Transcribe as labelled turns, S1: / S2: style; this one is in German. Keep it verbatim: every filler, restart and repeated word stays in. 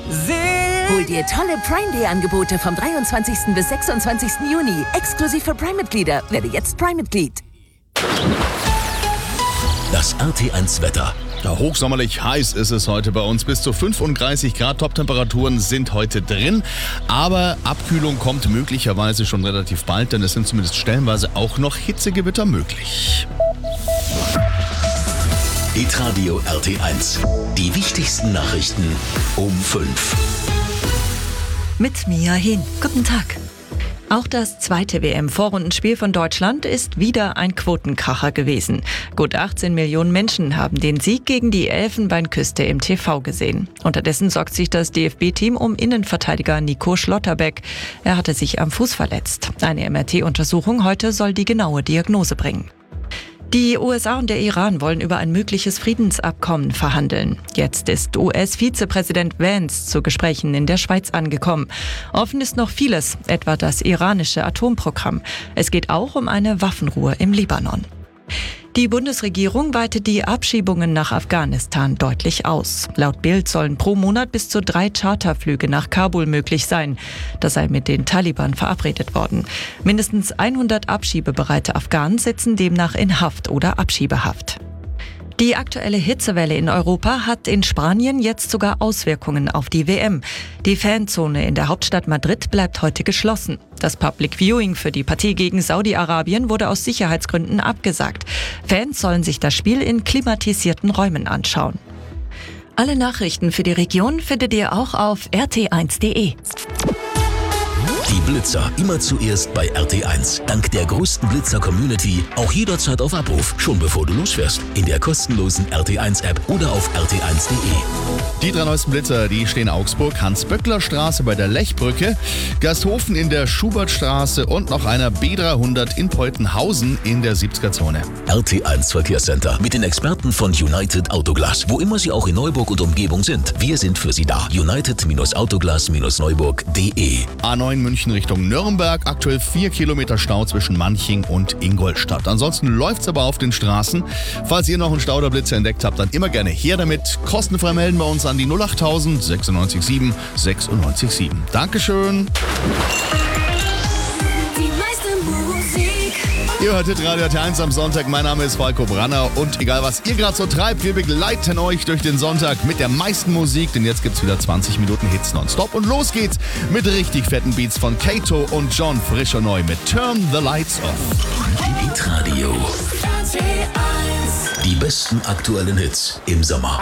S1: Hol dir tolle Prime Day Angebote vom dreiundzwanzigsten bis sechsundzwanzigsten Juni. Exklusiv für Prime-Mitglieder. Werde jetzt Prime-Mitglied.
S2: Das R T eins Wetter.
S3: Ja, hochsommerlich heiß ist es heute bei uns. Bis zu fünfunddreißig Grad Top-Temperaturen sind heute drin. Aber Abkühlung kommt möglicherweise schon relativ bald, denn es sind zumindest stellenweise auch noch Hitzegewitter möglich.
S2: Hitradio R T eins. Die wichtigsten Nachrichten um fünf.
S4: Mit Mia Hin. Guten Tag. Auch das zweite W M-Vorrundenspiel von Deutschland ist wieder ein Quotenkracher gewesen. Gut achtzehn Millionen Menschen haben den Sieg gegen die Elfenbeinküste im T V gesehen. Unterdessen sorgt sich das D F B-Team um Innenverteidiger Nico Schlotterbeck. Er hatte sich am Fuß verletzt. Eine M R T-Untersuchung heute soll die genaue Diagnose bringen. Die U S A und der Iran wollen über ein mögliches Friedensabkommen verhandeln. Jetzt ist U S-Vizepräsident Vance zu Gesprächen in der Schweiz angekommen. Offen ist noch vieles, etwa das iranische Atomprogramm. Es geht auch um eine Waffenruhe im Libanon. Die Bundesregierung weitet die Abschiebungen nach Afghanistan deutlich aus. Laut Bild sollen pro Monat bis zu drei Charterflüge nach Kabul möglich sein. Das sei mit den Taliban verabredet worden. Mindestens hundert abschiebebereite Afghanen sitzen demnach in Haft oder Abschiebehaft. Die aktuelle Hitzewelle in Europa hat in Spanien jetzt sogar Auswirkungen auf die W M. Die Fanzone in der Hauptstadt Madrid bleibt heute geschlossen. Das Public Viewing für die Partie gegen Saudi-Arabien wurde aus Sicherheitsgründen abgesagt. Fans sollen sich das Spiel in klimatisierten Räumen anschauen. Alle Nachrichten für die Region findet ihr auch auf r t eins punkt d e.
S2: Die Blitzer immer zuerst bei R T eins. Dank der größten Blitzer-Community auch jederzeit auf Abruf, schon bevor du losfährst. In der kostenlosen R T eins App oder auf r t eins punkt d e.
S3: Die drei neuesten Blitzer, die stehen in Augsburg, Hans-Böckler-Straße bei der Lechbrücke, Gasthofen in der Schubertstraße und noch einer B dreihundert in Peutenhausen in der siebziger-Zone.
S2: R T eins Verkehrscenter mit den Experten von United Autoglas. Wo immer sie auch in Neuburg und Umgebung sind, wir sind für sie da. United Autoglas Neuburg punkt d e.
S3: A neun München Richtung Nürnberg, aktuell vier Kilometer Stau zwischen Manching und Ingolstadt. Ansonsten läuft's aber auf den Straßen. Falls ihr noch einen Stau oder Blitzer entdeckt habt, dann immer gerne her damit. Kostenfrei melden wir uns an die null achttausend sechsundneunzig sieben sechsundneunzig sieben. Dankeschön. Ihr hört Radio R T eins am Sonntag. Mein Name ist Falco Branner und egal was ihr gerade so treibt, wir begleiten euch durch den Sonntag mit der meisten Musik, denn jetzt gibt's wieder zwanzig Minuten Hits nonstop und los geht's mit richtig fetten Beats von Kato und John, frisch und neu mit Turn the Lights Off.
S2: Hitradio. Die besten aktuellen Hits im Sommer.